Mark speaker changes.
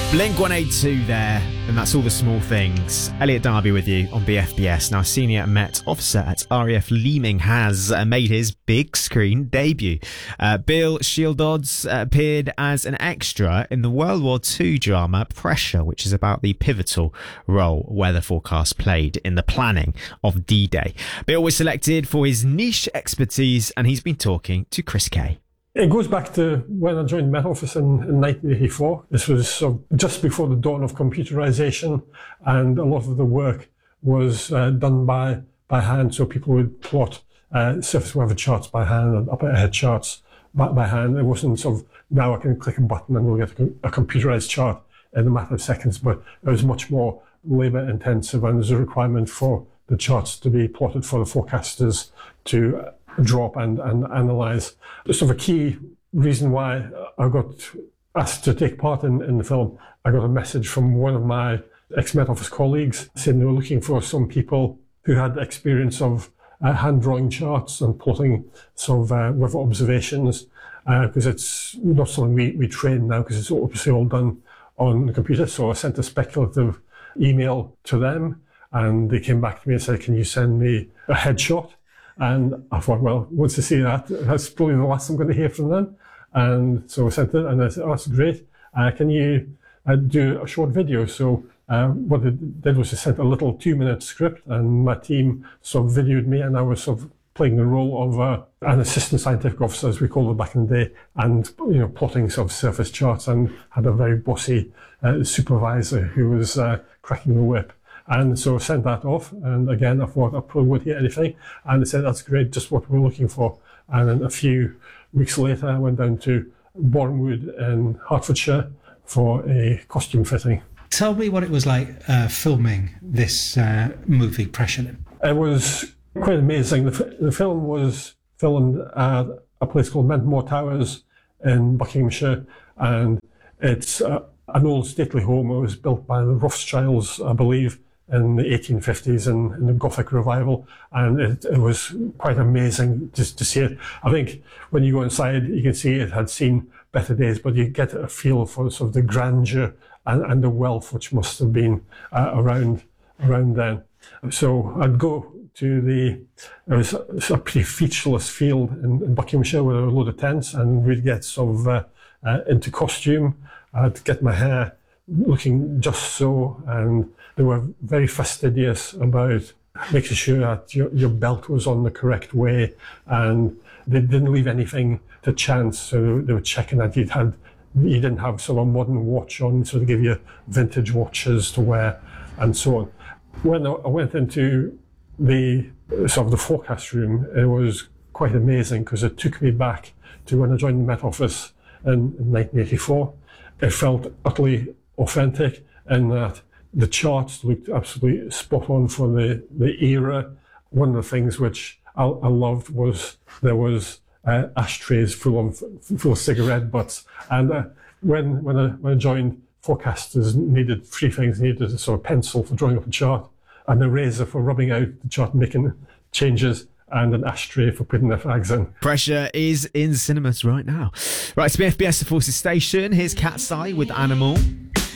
Speaker 1: Blink 182 there, and that's All the Small Things. Elliot Darby with you on BFBS. Now, senior Met officer at RAF Leeming has made his big screen debut. Bill Shieldodds appeared as an extra in the World War II drama Pressure, which is about the pivotal role weather forecast played in the planning of D-Day. Bill was selected for his niche expertise, and he's been talking to Chris Kay.
Speaker 2: It goes back to when I joined Met Office in 1984. This was just before the dawn of computerization, and a lot of the work was done by hand. So people would plot surface weather charts by hand and upper air charts by hand. It wasn't sort of, now I can click a button and we'll get a computerized chart in a matter of seconds, but it was much more labor intensive, and there's a requirement for the charts to be plotted for the forecasters to draw up and analyse. Sort of a key reason why I got asked to take part in the film, I got a message from one of my ex-Met Office colleagues saying they were looking for some people who had experience of hand-drawing charts and plotting sort of weather observations, because it's not something we train now, because it's obviously all done on the computer. So I sent a speculative email to them, and they came back to me and said, "Can you send me a headshot?" And I thought, well, once I see that, that's probably the last I'm going to hear from them. And so I sent it, and I said, "Oh, that's great. Can you do a short video?" So what I did was I sent a little 2-minute script, and my team sort of videoed me, and I was sort of playing the role of an assistant scientific officer, as we called it back in the day, and plotting sort of surface charts, and had a very bossy supervisor who was cracking the whip. And so I sent that off, and again, I thought I probably wouldn't hear anything. And they said, "That's great, just what we're looking for." And then a few weeks later, I went down to Bournemouth in Hertfordshire for a costume fitting.
Speaker 3: Tell me what it was like filming this movie, Pressure.
Speaker 2: It was quite amazing. The film was filmed at a place called Mentmore Towers in Buckinghamshire, and it's an old stately home. It was built by the Rothschilds, I believe, in the 1850s in the Gothic revival, and it was quite amazing just to see it. I think when you go inside, you can see it had seen better days, but you get a feel for sort of the grandeur and the wealth which must have been around then. So I'd go to it was a pretty featureless field in Buckinghamshire with a load of tents, and we'd get sort of into costume. I'd get my hair looking just so, and they were very fastidious about making sure that your belt was on the correct way, and they didn't leave anything to chance. So they were checking that you didn't have sort of a modern watch on, so they give you vintage watches to wear, and so on. When I went into the sort of the forecast room, it was quite amazing, because it took me back to when I joined the Met Office in 1984. It felt utterly authentic in that the charts looked absolutely spot on for the era. One of the things which I loved was there was ashtrays full of cigarette butts. And when I joined, forecasters needed 3 things. They needed a sort of pencil for drawing up a chart, an eraser for rubbing out the chart and making changes, and an ashtray for putting their flags in.
Speaker 1: Pressure is in cinemas right now. Right, it's BFBS, The Forces Station. Here's Cat's Eye with Animal.